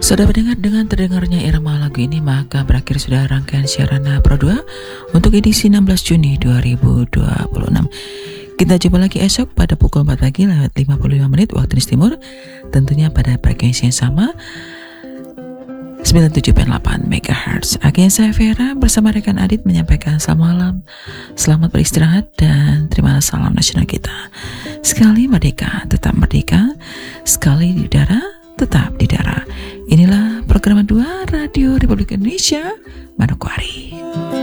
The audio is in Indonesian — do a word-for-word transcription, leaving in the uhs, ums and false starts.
Sudah mendengar dengan terdengarnya irama lagu ini, maka berakhir sudah rangkaian siaran Pro dua untuk edisi enam belas Juni dua ribu dua puluh enam. Kita jumpa lagi esok pada pukul empat pagi lewat lima puluh lima menit waktu Indonesia Timur, tentunya pada frekuensi yang sama sembilan puluh tujuh koma delapan megahertz. Akhirnya saya Vera bersama rekan Adit menyampaikan selamat malam, selamat beristirahat, dan terimalah salam nasional kita. Sekali merdeka, tetap merdeka. Sekali di udara, tetap di darat. Inilah program dua Radio Republik Indonesia, Manokwari.